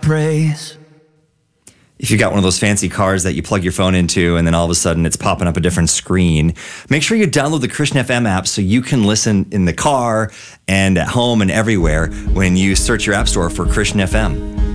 praise. If you've got one of those fancy cars that you plug your phone into and then all of a sudden it's popping up a different screen, make sure you download the Christian FM app so you can listen in the car and at home and everywhere when you search your app store for Christian FM.